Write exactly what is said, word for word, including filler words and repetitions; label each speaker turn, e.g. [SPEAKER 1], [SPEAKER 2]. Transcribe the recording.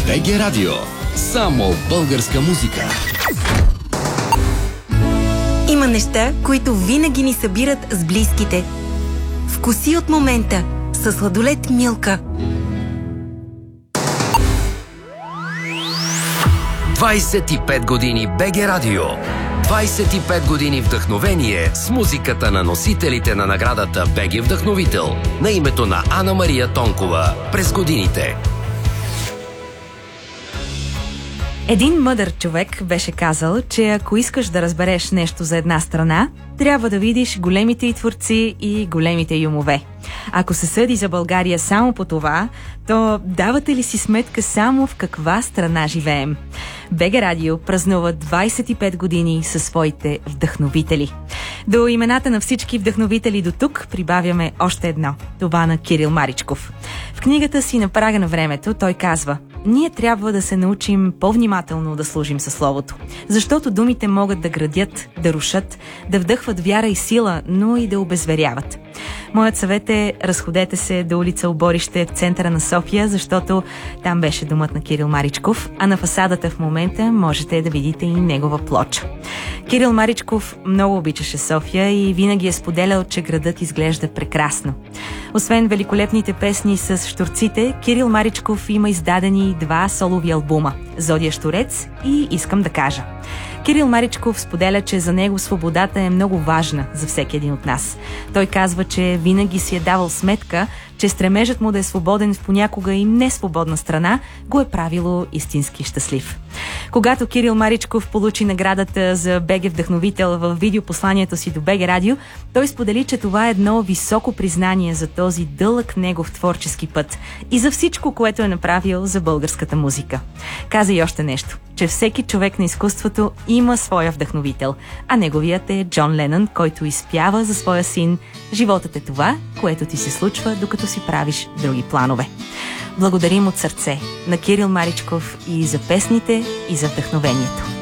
[SPEAKER 1] БГ Радио. Само българска музика.
[SPEAKER 2] Има неща, които винаги ни събират с близките. Вкуси от момента със сладолед Милка.
[SPEAKER 3] двайсет и пет години БГ Радио. двайсет и пет години вдъхновение с музиката на носителите на наградата БГ Вдъхновител на името на Ана Мария Тонкова през годините.
[SPEAKER 4] Един мъдър човек беше казал, че ако искаш да разбереш нещо за една страна, трябва да видиш големите й творци и големите й умове. Ако се съди за България само по това, то давате ли си сметка само в каква страна живеем? БГ Радио празнува двайсет и пет години със своите вдъхновители. До имената на всички вдъхновители до тук прибавяме още едно. Това на Кирил Маричков. В книгата си "На прага на времето" той казва: ние трябва да се научим по-внимателно да служим със словото, защото думите могат да градят, да рушат, да вдъхват вяра и сила, но и да обезверяват. Моят съвет е: разходете се до улица Оборище в центъра на София, защото там беше домът на Кирил Маричков, а на фасадата в момента можете да видите и негова плоча. Кирил Маричков много обичаше София и винаги е споделял, че градът изглежда прекрасно. Освен великолепните песни с щурците, Кирил Маричков има издадени два солови албума – "Зодия Щурец" и "Искам да кажа". Кирил Маричков споделя, че за него свободата е много важна за всеки един от нас. Той казва, че винаги си е давал сметка, че стремежът му да е свободен в понякога и несвободна страна го е правило истински щастлив. Когато Кирил Маричков получи наградата за БГ Вдъхновител в видеопосланието си до БГ Радио, той сподели, че това е едно високо признание за този дълъг негов творчески път и за всичко, което е направил за българската музика. Каза и още нещо, че всеки човек на изкуството има своя вдъхновител, а неговият е Джон Ленън, който изпява за своя син: "Животът е това, което ти се случва, докато си правиш други планове." Благодарим от сърце на Кирил Маричков и за песните, и за вдъхновението.